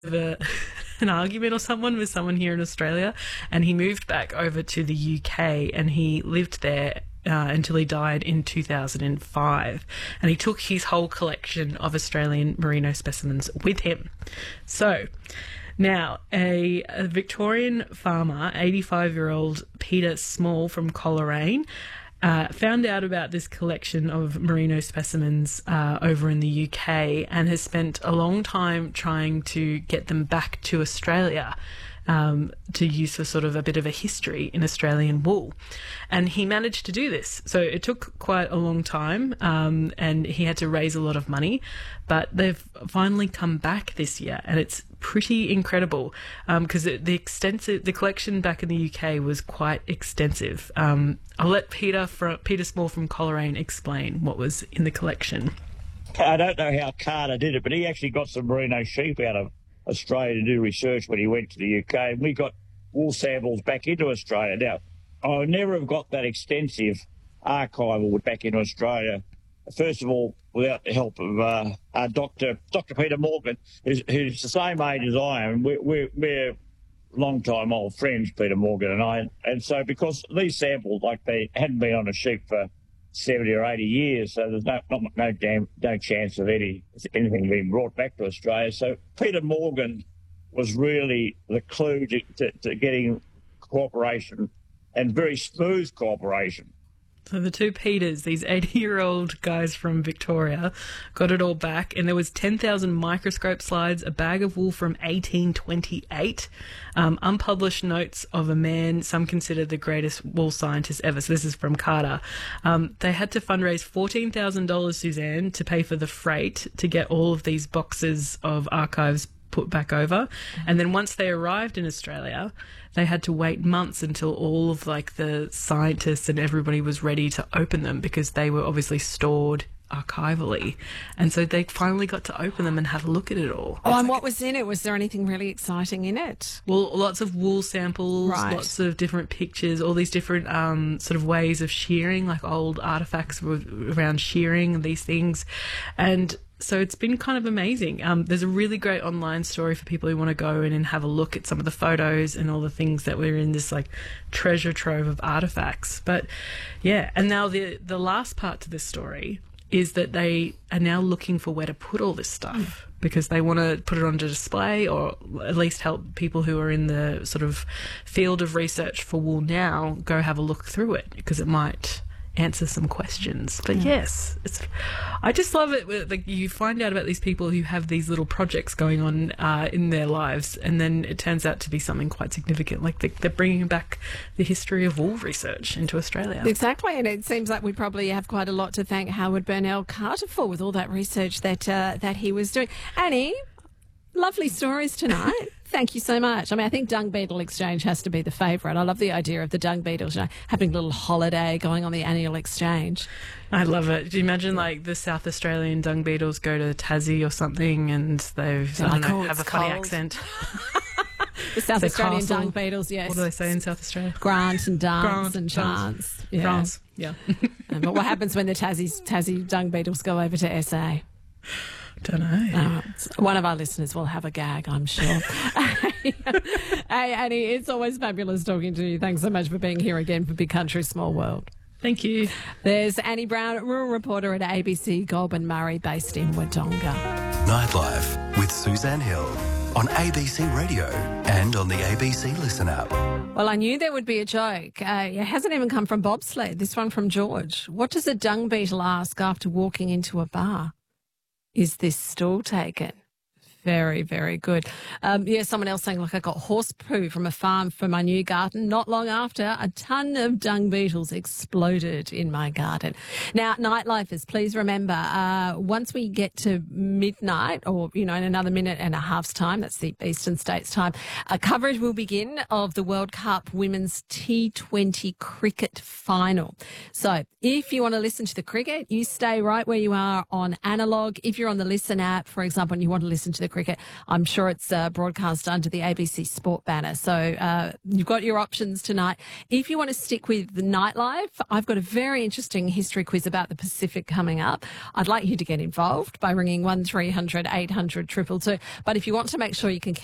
a, an argument or someone with someone here in Australia, and he moved back over to the UK and he lived there until he died in 2005. And he took his whole collection of Australian merino specimens with him. So now, a Victorian farmer, 85-year-old Peter Small from Coleraine, found out about this collection of merino specimens over in the UK and has spent a long time trying to get them back to Australia to use for sort of a bit of a history in Australian wool. And he managed to do this. So it took quite a long time and he had to raise a lot of money, but they've finally come back this year and it's pretty incredible because the collection back in the UK was quite extensive. I'll let Peter Small from Coleraine explain what was in the collection. I don't know how Carter did it, but he actually got some merino sheep out of Australia to do research when he went to the UK, and we got wool samples back into Australia. Now, I would never have got that extensive archival back into Australia, first of all, without the help of Dr. Peter Morgan, who's the same age as I am. We're long-time old friends, Peter Morgan and I, and so because these samples, like they hadn't been on a sheep for 70 or 80 years, so there's no chance of anything being brought back to Australia. So Peter Morgan was really the clue to getting cooperation, and very smooth cooperation. So the two Peters, these 80-year-old guys from Victoria, got it all back, and there was 10,000 microscope slides, a bag of wool from 1828, unpublished notes of a man some consider the greatest wool scientist ever. So this is from Carter. They had to fundraise $14,000, Suzanne, to pay for the freight to get all of these boxes of archives put back over. And then once they arrived in Australia, they had to wait months until all of like the scientists and everybody was ready to open them because they were obviously stored archivally. And so they finally got to open them and have a look at it all. Oh, and what was in it? Was there anything really exciting in it? Well, lots of wool samples, right. Lots of different pictures, all these different sort of ways of shearing, like old artifacts around shearing and these things. And so it's been kind of amazing. There's a really great online story for people who want to go in and have a look at some of the photos and all the things that were in this like treasure trove of artifacts. But yeah, and now the last part to this story is that they are now looking for where to put all this stuff because they want to put it on display or at least help people who are in the sort of field of research for wool now go have a look through it because it might answer some questions. But yes, I just love it. Like you find out about these people who have these little projects going on in their lives, and then it turns out to be something quite significant. Like they're bringing back the history of wool research into Australia. Exactly, and it seems like we probably have quite a lot to thank Howard Burnell Carter for with all that research that he was doing. Annie, lovely stories tonight. Thank you so much. I mean, I think Dung Beetle Exchange has to be the favourite. I love the idea of the Dung Beetles, having a little holiday going on the annual exchange. I love it. Do you imagine, like, the South Australian Dung Beetles go to Tassie or something and they have a funny accent? The South Australian Dung Beetles, yes. What do they say in South Australia? Grant and dance and chance. Yeah. France, yeah. But what happens when the Tassie Dung Beetles go over to SA? Don't know. One of our listeners will have a gag, I'm sure. Hey, Annie, it's always fabulous talking to you. Thanks so much for being here again for Big Country, Small World. Thank you. There's Annie Brown, rural reporter at ABC Goulburn Murray, based in Wodonga. Nightlife with Suzanne Hill on ABC Radio and on the ABC Listen app. Well, I knew there would be a joke. It hasn't even come from bobsled. This one from George. What does a dung beetle ask after walking into a bar? Is this stool taken? Very, very good. Someone else saying, look, I got horse poo from a farm for my new garden. Not long after, a ton of dung beetles exploded in my garden. Now, nightlifers, please remember, once we get to midnight or, in another minute and a half's time, that's the Eastern States time, coverage will begin of the World Cup Women's T20 Cricket Final. So if you want to listen to the cricket, you stay right where you are on analog. If you're on the Listen app, for example, and you want to listen to the cricket. I'm sure it's broadcast under the ABC Sport banner. So you've got your options tonight. If you want to stick with the nightlife, I've got a very interesting history quiz about the Pacific coming up. I'd like you to get involved by ringing 1300 800 222. But if you want to make sure you can